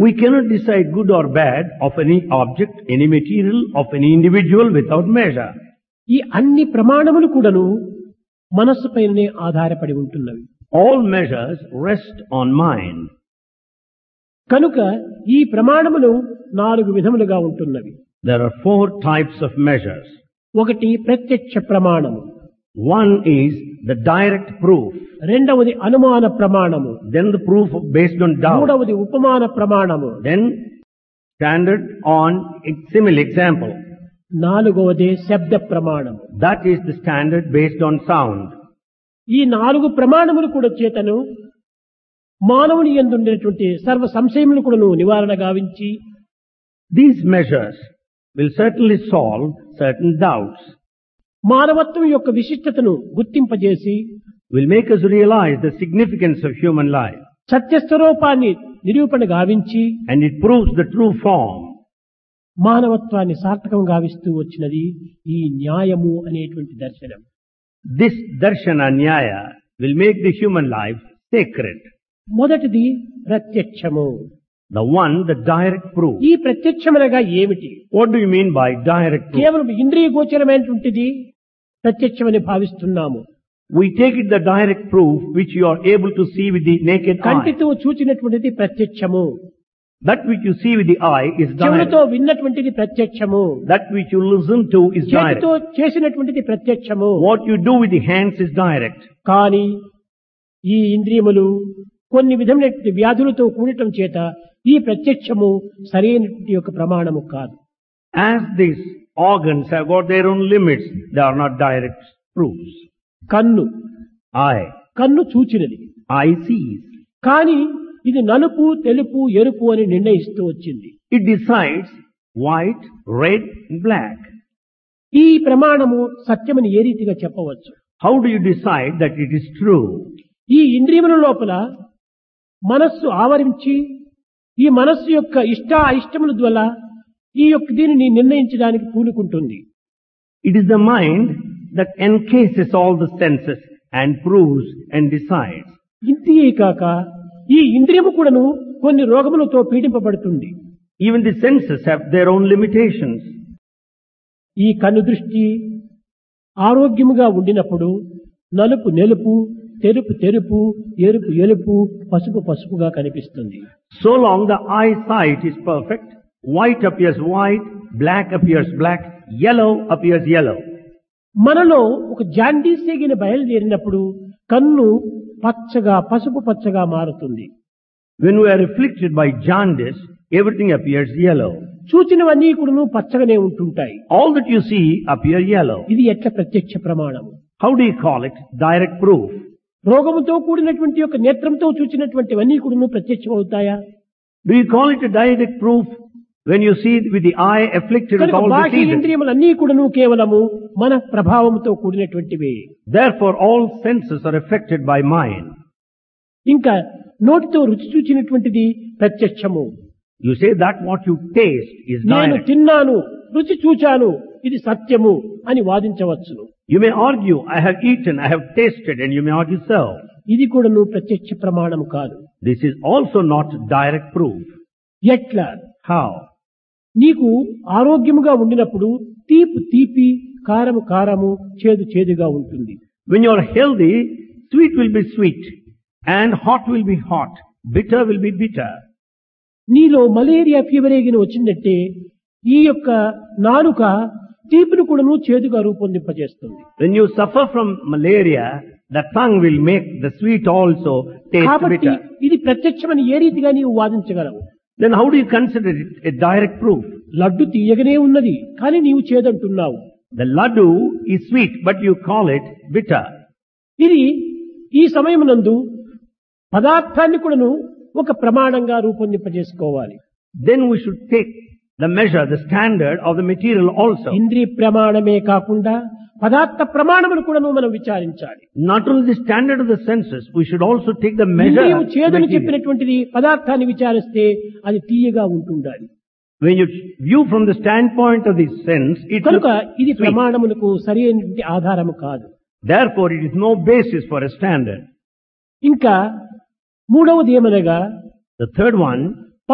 We cannot decide good or bad of any object, any material, of any individual without measure. ఈ అన్ని ప్రమాణములు కూడాను మనస్సు పైనే ఆధారపడి ఉంటున్నవి. All measures rest on mind. కనుక ఈ ప్రమాణములు 4 విధములుగా ఉంటున్నవి. There are 4 types of measures. ఒకటి ప్రత్యక్ష ప్రమాణము, One is the direct proof, రెండవది అనుమాన ప్రమాణము, then the proof based on doubt, మూడవది ఉపమాన ప్రమాణము, then standard on simile example. నాలుగవది శబ్ద ప్రమాణము. That is the standard based on sound. ఈ 4 ప్రమాణములు కూడా చేతను మానవుని యందు ఉండేటువంటి సర్వ సంశయములు కూడాను నివారణ గావించి These measures will certainly solve certain doubts, మానవత్వం యొక్క విశిష్టతను గుర్తింపజేసి will make us realize the significance of human life, సత్యస్వరూపాన్ని నిరూపణ గావించి and it proves the true form. మానవత్వాన్ని సార్థకం గావిస్తూ వచ్చినది ఈ న్యాయము అనేటువంటి దర్శనం. This darshana nyaya will make the human life sacred. మొదటిది ప్రత్యక్షము. The direct proof. ఈ ప్రత్యక్షమనగా ఏమిటి? What do you mean by direct proof? కేవలం ఇంద్రియ గోచరమైనటువంటిది ప్రత్యక్షమని భావిస్తున్నాము. We take it the direct proof which you are able to see with the naked eye. కంటితో చూచినటువంటిది ప్రత్యక్షము. That which you see with the eye is direct. చెవులతో విన్నటువంటిది ప్రత్యక్షము. That which you listen to is direct. చేతితో చేసినటువంటిది ప్రత్యక్షము. What you do with the hands is direct. కానీ ఈ ఇంద్రియములు కొన్ని విధమైనటువంటి వ్యాధులతో కూడటం చేత ఈ ప్రత్యక్షము సరైనటువంటి యొక్క ప్రమాణము కాదు. As these organs have got their own limits, they are not direct proofs. కన్ను Eye. కన్ను చూచినది, Eye sees. కానీ ఇది నలుపు తెలుపు ఎరుపు అని నిర్ణయిస్తూ వచ్చింది. It decides white, red, and black. ఈ ప్రమాణము సత్యమని ఏ రీతిగా చెప్పవచ్చు? How do you decide that it is true? ఈ ఇంద్రియముల లోపల మనస్సు ఆవరించి ఈ మనస్సు యొక్క ఇష్ట అయిష్టముల ద్వారా ఈ యొక్క దీనిని నిర్ణయించడానికి పూనుకుంటుంది. It is the mind that encases all the senses and proves and decides. ఇంతియే కాక ఈ ఇంద్రియము కూడాను కొన్ని రోగములతో పీడింపబడుతుంది. Even the senses have their own limitations. ఈ కన్ను దృష్టి ఆరోగ్యముగా ఉండినప్పుడు నలుపు నెలుపు, తెరుపు తెరుపు, ఎరుపు ఎరుపు, పసుపు పసుపుగా కనిపిస్తుంది. So long the eyesight is perfect, white appears white, black appears black, yellow appears yellow. మనలో ఒక జాండీస్ ఎగిన బయలుదేరినప్పుడు కన్ను పచ్చగా పసుపు పచ్చగా మారుతుంది. When we are afflicted by jaundice, everything appears yellow. చూచినవన్నీ కూడాను పచ్చగానే ఉంటుంటాయి. All that you see appear yellow. ఇది ఎట్లా ప్రత్యక్ష ప్రమాణము? How do you call it? Direct proof. రోగముతో కూడినటువంటి యొక్క నేత్రంతో చూచినటువంటివన్నీ కూడాను ప్రత్యక్షం అవుతాయా? Do you call it a direct proof when you see with the eye afflicted with కనుక all బాహ్య diseases? ఇంద్రియములన్నీ కూడాను కేవలము మన ప్రభావంతో కూడినటువంటివే. Therefore all senses are affected by mind. ఇంకా నోటితో రుచి చూచినటువంటిది ప్రత్యక్షము. You say that what you taste is నేను direct. తిన్నాను, రుచి చూచాను, ఇది సత్యము అని వాదించవచ్చును. You may argue, I have eaten, I have tasted, and you may argue so. ఇది కూడాను ప్రత్యక్ష ప్రమాణము కాదు. This is also not direct proof. ఎట్లా? How? నీకు ఆరోగ్యముగా ఉండినప్పుడు తీపి తీపి, కారము కారము, చేదు చేదుగా ఉంటుంది. When you are healthy, sweet will be sweet, and hot will be hot, bitter will be bitter. నీలో మలేరియా ఫీవర్ ఏగిన వచ్చిందంటే ఈ యొక్క నాలుక తీపిని కూడాను చేదుగా రూపొందింపజేస్తుంది. When you suffer from malaria, the tongue will make the sweet also taste కాబట్టి bitter. ఇది ప్రత్యక్షమని ఏ రీతిగా నీవు వాదించగలవు? Then how do you consider it a direct proof? Laddu తీయగనే ఉన్నది, కానీ నీవు చేదంటున్నావు. The laddu is sweet, but you call it bitter. ఇది ఈ సమయమునందు పదార్థాన్ని కూడాను ఒక ప్రమాణంగా రూపొందింపజేసుకోవాలి. Then we should take the measure, the standard of the material also. ఇంద్రియ ప్రమాణమే కాకుండా పదార్థ ప్రమాణమును కూడాను మనం విచారించాలి. Not only the standard of the senses, we should also take the measure. ఇంద్రియము చేదుని material. చెప్పినటువంటిది పదార్థాన్ని విచారిస్తే అది తీయగా ఉంటుండాలి. When you view from the standpoint of the sense, it కనుక looks ఇది sweet. ప్రమాణమునకు సరైనటువంటి ఆధారము కాదు. Therefore, it is no basis for a standard. ఇంకా మూడవది ఏమనగా The third one,